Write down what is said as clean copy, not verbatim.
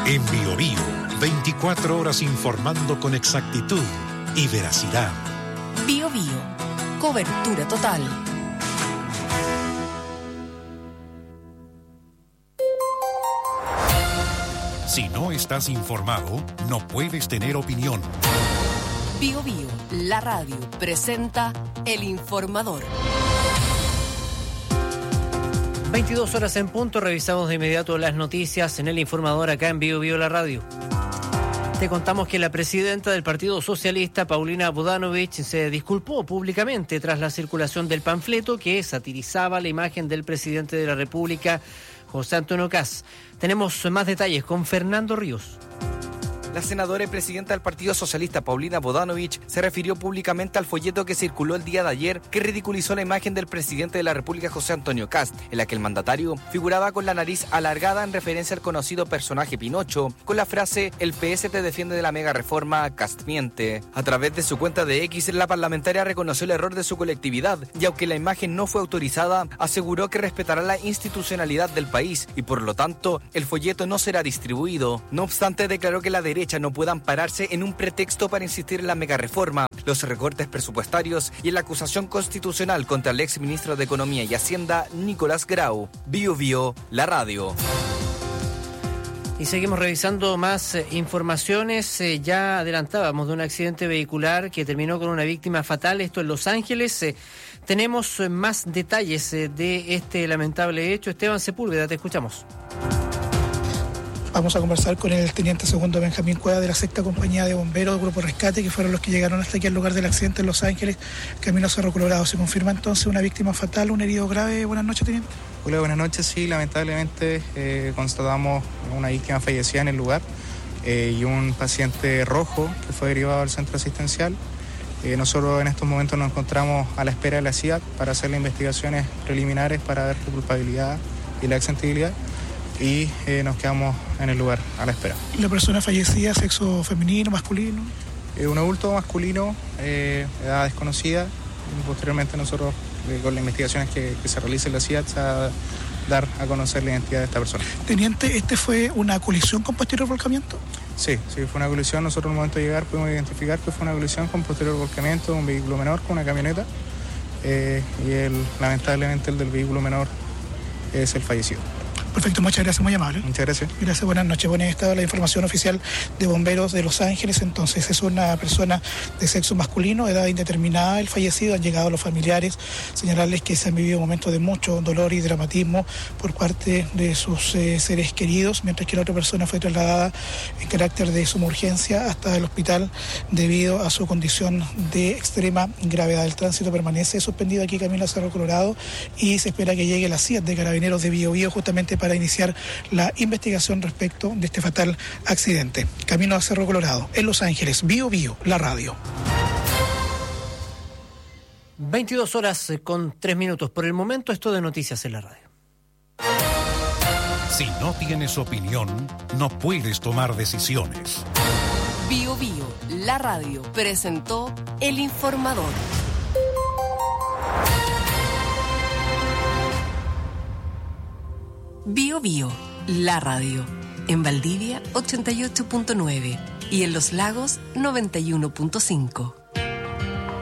En Bio Bio, 24 horas informando con exactitud y veracidad. Bio Bio, cobertura total. Si no estás informado, no puedes tener opinión. Bio Bio, la radio, presenta El Informador. 22 horas en punto, revisamos de inmediato las noticias en El Informador acá en Bio Bio, la radio. Te contamos que la presidenta del Partido Socialista, Paulina Bodanovich, se disculpó públicamente tras la circulación del panfleto que satirizaba la imagen del presidente de la República, José Antonio Kast. Tenemos más detalles con Fernando Ríos. La senadora y presidenta del Partido Socialista, Paulina Bodanovich, se refirió públicamente al folleto que circuló el día de ayer, que ridiculizó la imagen del presidente de la República, José Antonio Kast, en la que el mandatario figuraba con la nariz alargada en referencia al conocido personaje Pinocho, con la frase "El PS te defiende de la mega reforma, Kast miente". A través de su cuenta de X, la parlamentaria reconoció el error de su colectividad, y aunque la imagen no fue autorizada, aseguró que respetará la institucionalidad del país, y por lo tanto, el folleto no será distribuido. No obstante, declaró que la derecha no puedan pararse en un pretexto para insistir en la megareforma, los recortes presupuestarios y en la acusación constitucional contra el ex ministro de Economía y Hacienda, Nicolás Grau. Bio Bio, la radio. Y seguimos revisando más informaciones. Ya adelantábamos de un accidente vehicular que terminó con una víctima fatal, esto en Los Ángeles. Tenemos más detalles de este lamentable hecho. Esteban Sepúlveda, te escuchamos. Vamos a conversar con el teniente segundo Benjamín Cueva de la 6ª Compañía de Bomberos, Grupo Rescate, que fueron los que llegaron hasta aquí al lugar del accidente en Los Ángeles, camino a Cerro Colorado. ¿Se confirma entonces una víctima fatal, un herido grave? Buenas noches, teniente. Hola, buenas noches. Sí, lamentablemente constatamos una víctima fallecida en el lugar y un paciente rojo que fue derivado al centro asistencial. Nosotros en estos momentos nos encontramos a la espera de la CIAT para hacer las investigaciones preliminares para ver la culpabilidad y la exentibilidad. Y nos quedamos en el lugar a la espera. ¿La persona fallecida, sexo femenino, masculino? Un adulto masculino, edad desconocida. Y posteriormente nosotros, con las investigaciones que se realicen en la CIAT, se va a dar a conocer la identidad de esta persona. Teniente, ¿este fue una colisión con posterior volcamiento? Sí, fue una colisión. Nosotros en el momento de llegar pudimos identificar que fue una colisión con posterior volcamiento de un vehículo menor con una camioneta. Lamentablemente el del vehículo menor es el fallecido. Perfecto, muchas gracias, muy amable. Muchas gracias. Gracias, buenas noches. Bueno, esta es la información oficial de Bomberos de Los Ángeles. Entonces, es una persona de sexo masculino, edad indeterminada, el fallecido. Han llegado los familiares, señalarles que se han vivido momentos de mucho dolor y dramatismo por parte de sus seres queridos, mientras que la otra persona fue trasladada en carácter de suma urgencia hasta el hospital debido a su condición de extrema gravedad. El tránsito permanece suspendido aquí camino a Cerro Colorado y se espera que llegue la CIAT de Carabineros de Bio Bio justamente para iniciar la investigación respecto de este fatal accidente. Camino a Cerro Colorado, en Los Ángeles, Bio Bio, la radio. 22 horas con 3 minutos. Por el momento, esto de noticias en la radio. Si no tienes opinión, no puedes tomar decisiones. Bio Bio, la radio, presentó El Informador. Bio Bio, la radio. En Valdivia, 88.9 y en Los Lagos, 91.5.